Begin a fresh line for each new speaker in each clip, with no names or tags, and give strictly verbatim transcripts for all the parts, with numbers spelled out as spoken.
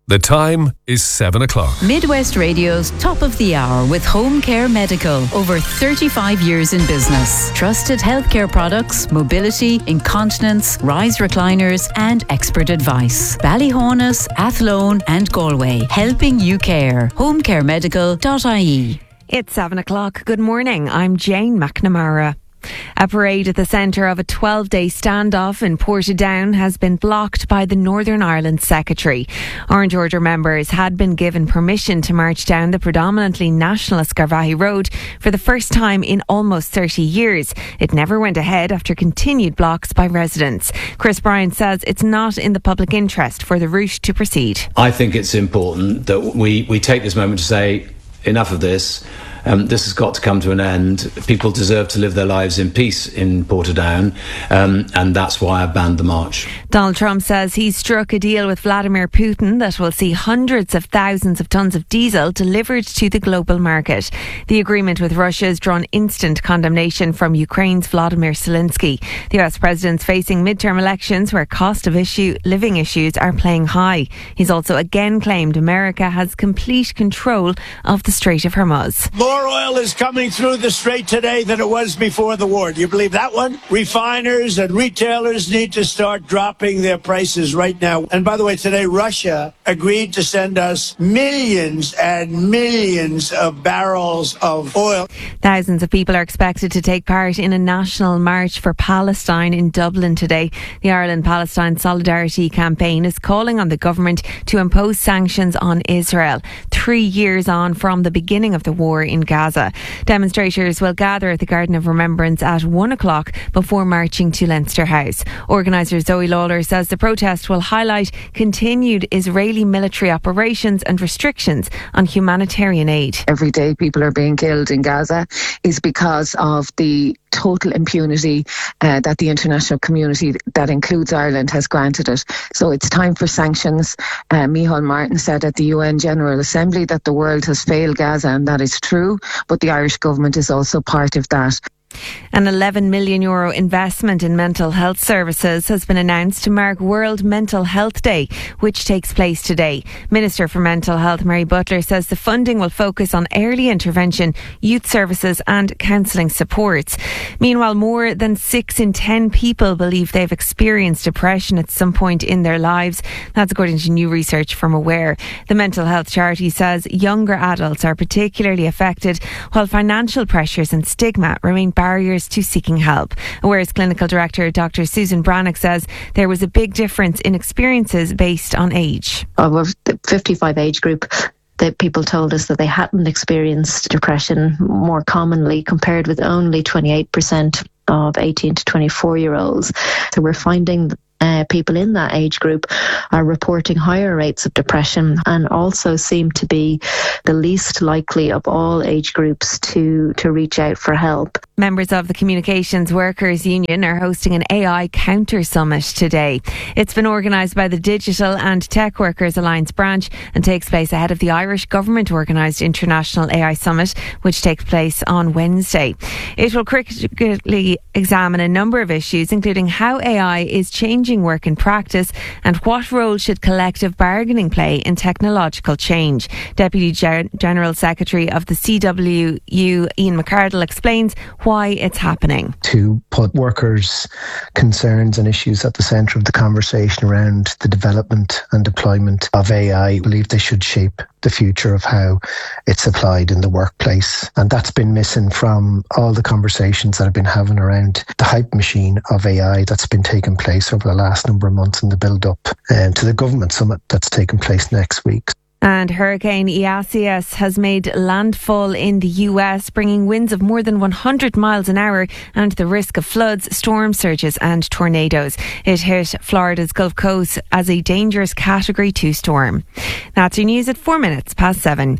The time is seven o'clock.
Midwest Radio's Top of the Hour with Home Care Medical. Over thirty-five years in business. Trusted healthcare products, mobility, incontinence, rise recliners and expert advice. Ballyhonus, Athlone and Galway. Helping you care. home care medical dot I E.
It's seven o'clock. Good morning. I'm Jane McNamara. A parade at the centre of a twelve-day standoff in Portadown has been blocked by the Northern Ireland Secretary. Orange Order members had been given permission to march down the predominantly nationalist Garvaghey Road for the first time in almost thirty years. It never went ahead after continued blocks by residents. Chris Bryan says it's not in the public interest for the route to proceed.
I think it's important that we, we take this moment to say enough of this. Um, this has got to come to an end. People deserve to live their lives in peace in Portadown, um, and that's why I banned the march.
Donald Trump says he's struck a deal with Vladimir Putin that will see hundreds of thousands of tonnes of diesel delivered to the global market. The agreement with Russia has drawn instant condemnation from Ukraine's Vladimir Zelensky. The U S president's facing midterm elections where cost of issue living issues are playing high. He's also again claimed America has complete control of the Strait of Hormuz.
More oil is coming through the strait today than it was before the war. Do you believe that one? Refiners and retailers need to start dropping their prices right now. And by the way, today Russia agreed to send us millions and millions of barrels of oil.
Thousands of people are expected to take part in a national march for Palestine in Dublin today. The Ireland-Palestine Solidarity Campaign is calling on the government to impose sanctions on Israel, three years on from the beginning of the war in Gaza. Demonstrators will gather at the Garden of Remembrance at one o'clock before marching to Leinster House. Organiser Zoe Lawler says the protest will highlight continued Israeli military operations and restrictions on humanitarian aid.
Every day people are being killed in Gaza is because of the total impunity uh, that the international community, that includes Ireland, has granted it. So it's time for sanctions. Uh, Micheál Martin said at the U N General Assembly that the world has failed Gaza, and that is true, but the Irish government is also part of that.
An eleven million euro investment in mental health services has been announced to mark World Mental Health Day, which takes place today. Minister for Mental Health Mary Butler says the funding will focus on early intervention, youth services and counselling supports. Meanwhile, more than six in ten people believe they've experienced depression at some point in their lives. That's according to new research from Aware. The mental health charity says younger adults are particularly affected, while financial pressures and stigma remain barriers to seeking help. Aware's clinical director, Doctor Susan Brannock, says there was a big difference in experiences based on age.
Over the fifty-five age group, the people told us that they hadn't experienced depression more commonly, compared with only twenty-eight percent of eighteen to twenty-four year olds. So we're finding Uh, people in that age group are reporting higher rates of depression and also seem to be the least likely of all age groups to, to reach out for help.
Members of the Communications Workers Union are hosting an A I Counter Summit today. It's been organised by the Digital and Tech Workers Alliance branch and takes place ahead of the Irish Government organised International A I Summit, which takes place on Wednesday. It will critically examine a number of issues, including how A I is changing work in practice and what role should collective bargaining play in technological change. Deputy Gen- General Secretary of the C W U, Ian McCardle, explains why it's happening.
To put workers' concerns and issues at the centre of the conversation around the development and deployment of A I, I believe they should shape the future of how it's applied in the workplace. And that's been missing from all the conversations that have been having around the hype machine of A I that's been taking place over the last number of months in the build-up um, to the government summit that's taking place next week.
And Hurricane Isaias has made landfall in the U S, bringing winds of more than one hundred miles an hour and the risk of floods, storm surges and tornadoes. It hit Florida's Gulf Coast as a dangerous Category two storm. That's your news at four minutes past seven.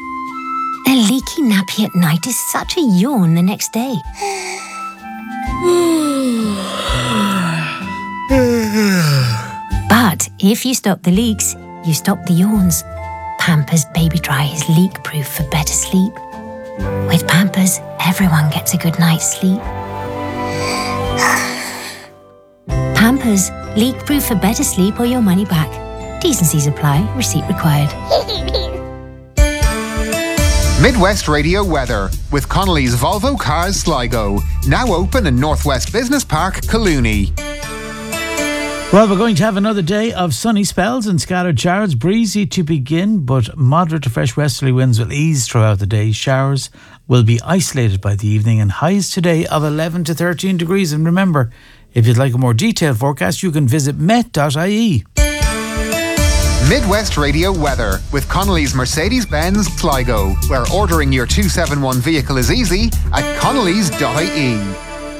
A leaky nappy at night is such a yawn the next day. But if you stop the leaks, you stop the yawns. Pampers Baby Dry is leak-proof for better sleep. With Pampers, everyone gets a good night's sleep. Pampers, leak-proof for better sleep or your money back. T's and C's apply. Receipt required.
Midwest Radio weather with Connolly's Volvo Cars Sligo. Now open in Northwest Business Park, Collooney.
Well, we're going to have another day of sunny spells and scattered showers. Breezy to begin, but moderate to fresh westerly winds will ease throughout the day. Showers will be isolated by the evening, and highs today of eleven to thirteen degrees. And remember, if you'd like a more detailed forecast, you can visit met dot I E.
Midwest Radio weather with Connolly's Mercedes-Benz Sligo, where ordering your two seventy-one vehicle is easy at connellys dot I E.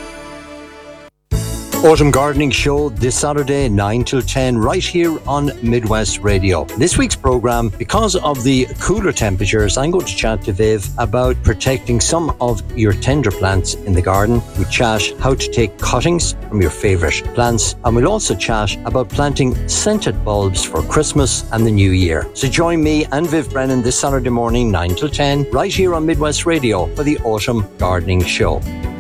Autumn Gardening Show this Saturday, nine till ten, right here on Midwest Radio. This week's programme, because of the cooler temperatures, I'm going to chat to Viv about protecting some of your tender plants in the garden. We chat how to take cuttings from your favourite plants, and we'll also chat about planting scented bulbs for Christmas and the New Year. So join me and Viv Brennan this Saturday morning, nine till ten, right here on Midwest Radio for the Autumn Gardening Show.